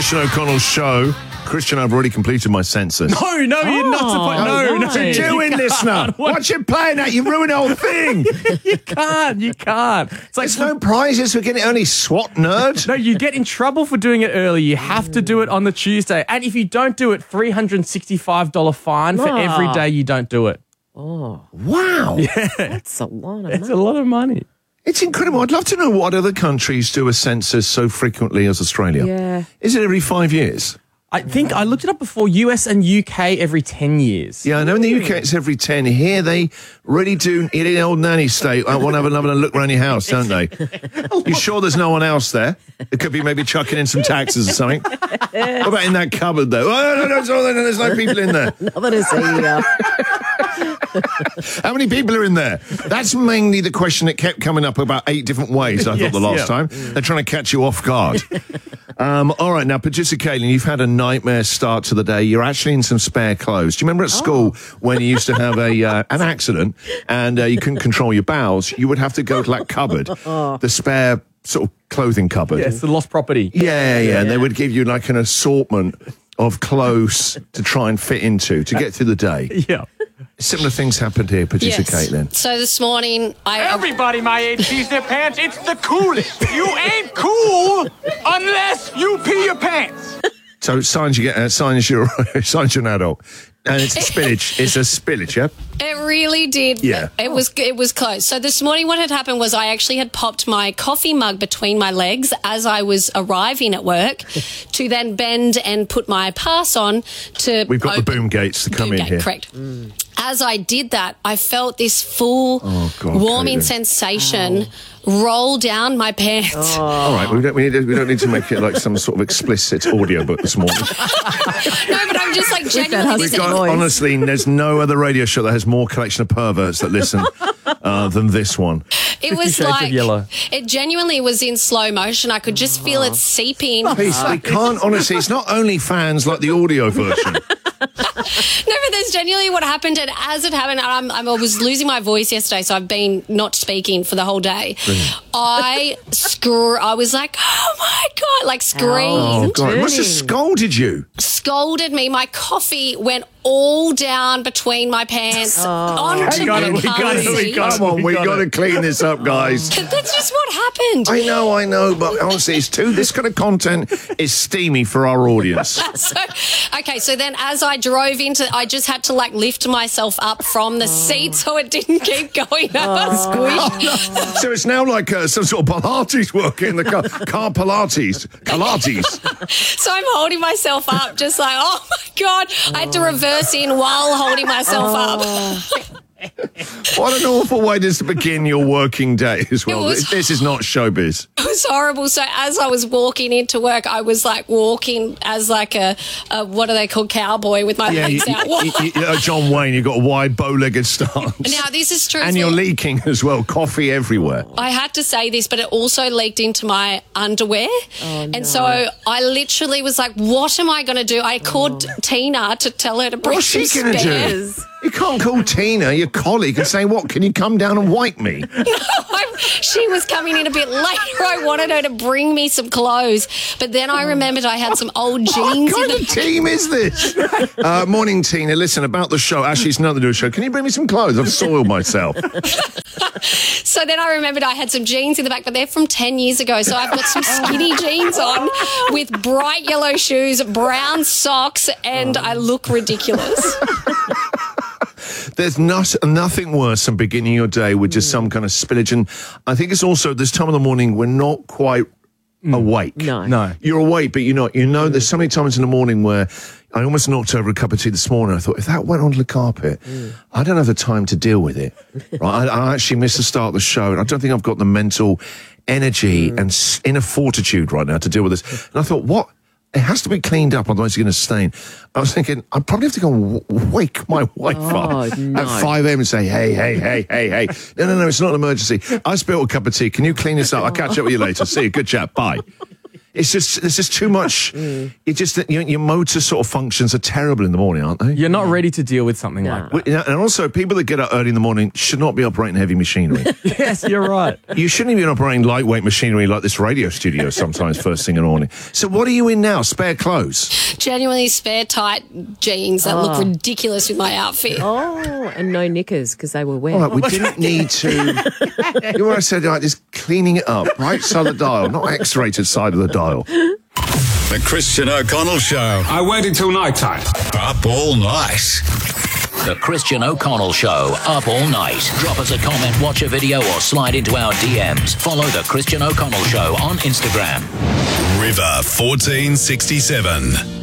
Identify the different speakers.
Speaker 1: Christian O'Connell's show. Christian, I've already completed my census.
Speaker 2: No, you're not supposed. No,
Speaker 1: What you doing, listener? What you playing at? You ruined the whole thing.
Speaker 2: You can't. It's like
Speaker 1: There's no prizes for getting it, only SWAT nerd.
Speaker 2: No, you get in trouble for doing it early. You have to do it on the Tuesday. And if you don't do it, $365 fine for every day you don't do it.
Speaker 1: Wow.
Speaker 3: That's a lot of money.
Speaker 2: It's a lot of money.
Speaker 1: It's incredible. I'd love to know what other countries do a census so frequently as Australia.
Speaker 3: Yeah.
Speaker 1: Is it every 5 years?
Speaker 2: I think I looked it up before, US and UK every 10 years.
Speaker 1: Yeah, I know in the UK it's every 10. Here they really do, in the old nanny state, I want to have another look around your house, don't they? You sure there's no one else there? It could be maybe chucking in some taxes or something. What about in that cupboard, though? Oh, no, there's no people in there.
Speaker 3: Nothing to see here.
Speaker 1: How many people are in there? That's mainly the question that kept coming up about 8 different ways, I thought, the last time. They're trying to catch you off guard. All right, now, producer Caitlin, you've had a nightmare start to the day. You're actually in some spare clothes. Do you remember at school when you used to have an accident and you couldn't control your bowels? You would have to go to that cupboard, the spare sort of clothing cupboard.
Speaker 2: Yes, the lost property.
Speaker 1: Yeah. And they would give you like an assortment of clothes to try and fit into to get through the day.
Speaker 2: Yeah.
Speaker 1: Similar things happened here, producer Caitlin.
Speaker 4: So this morning,
Speaker 5: Everybody my age pees their pants. It's the coolest. You ain't cool unless you pee your pants.
Speaker 1: So signs you're an adult. And it's a spillage. It's a spillage, yeah?
Speaker 4: It really did.
Speaker 1: Yeah.
Speaker 4: It was close. So this morning what had happened was I actually had popped my coffee mug between my legs as I was arriving at work to then bend and put my pass on to
Speaker 1: We've got the boom gates to come in here.
Speaker 4: Correct. As I did that, I felt this full warming sensation roll down my pants.
Speaker 1: All right, we don't need to make it like some sort of explicit audiobook this morning.
Speaker 4: No, but I'm just like genuinely.
Speaker 1: Honestly, there's no other radio show that has more collection of perverts that listen than this one.
Speaker 4: It was like it genuinely was in slow motion. I could just feel it seeping.
Speaker 1: Please, we can't. Honestly, it's not only fans like the audio version.
Speaker 4: No, but that's genuinely what happened. And as it happened, I was losing my voice yesterday, so I've been not speaking for the whole day. I was like, oh my God, like screamed.
Speaker 1: Oh God, it must have scolded you.
Speaker 4: Scolded me. My coffee went all down between my pants onto my
Speaker 1: We got to clean this up, guys.
Speaker 4: That's just what happened.
Speaker 1: I know, but honestly, this kind of content is steamy for our audience.
Speaker 4: So then as I drove I just had to like lift myself up from the seat so it didn't keep going up. Squished.
Speaker 1: So it's now like some sort of Pilates work in the car Pilates.
Speaker 4: So I'm holding myself up just like, oh my God. I had to reverse in while holding myself up.
Speaker 1: What an awful way to begin your working day as well. This is not showbiz.
Speaker 4: It was horrible. So as I was walking into work, I was like walking as like a what do they call, cowboy with my legs out.
Speaker 1: John Wayne, you've got a wide bow-legged stance.
Speaker 4: Now, this is true.
Speaker 1: And you're leaking as well, coffee everywhere.
Speaker 4: I had to say this, but it also leaked into my underwear. And so I literally was like, what am I going to do? I called Tina to tell her to bring some spares.
Speaker 1: What's she going to do? You can't call Tina, your colleague, and say, what, can you come down and wipe me?
Speaker 4: No, she was coming in a bit later. I wanted her to bring me some clothes. But then I remembered I had some old jeans.
Speaker 1: What kind of team is this? Morning, Tina. Listen, about the show. Actually, it's nothing to do with the show. Can you bring me some clothes? I've soiled myself.
Speaker 4: So then I remembered I had some jeans in the back, but they're from 10 years ago. So I've got some skinny jeans on with bright yellow shoes, brown socks, and I look ridiculous.
Speaker 1: There's nothing worse than beginning your day with just some kind of spillage. And I think it's also this time of the morning we're not quite awake.
Speaker 3: No.
Speaker 1: You're awake, but you're not. You know, there's so many times in the morning where I almost knocked over a cup of tea this morning. I thought, if that went onto the carpet, I don't have the time to deal with it. Right? I actually missed the start of the show, and I don't think I've got the mental energy and inner fortitude right now to deal with this. And I thought, what? It has to be cleaned up, otherwise it's going to stain. I was thinking, I probably have to go wake my wife up at 5 a.m. and say, hey. No, it's not an emergency. I spilled a cup of tea. Can you clean this up? I'll catch up with you later. See you. Good chat. Bye. It's just there's just too much. It just your motor sort of functions are terrible in the morning, aren't they?
Speaker 2: You're not ready to deal with something like that.
Speaker 1: And also, people that get up early in the morning should not be operating heavy machinery.
Speaker 2: Yes, you're right.
Speaker 1: You shouldn't be operating lightweight machinery like this radio studio sometimes first thing in the morning. So what are you in now? Spare clothes?
Speaker 4: Genuinely spare tight jeans that look ridiculous with my outfit.
Speaker 3: Oh, and no knickers because they were wet.
Speaker 1: All right, we didn't need to. You know what I said? Like, just cleaning it up, right side of the dial, not X-rated side of the dial.
Speaker 6: The Christian O'Connell Show.
Speaker 7: I waited till night time.
Speaker 6: Up all night.
Speaker 8: The Christian O'Connell Show, up all night. Drop us a comment, watch a video, or slide into our DMs. Follow The Christian O'Connell Show on Instagram.
Speaker 6: River 1467.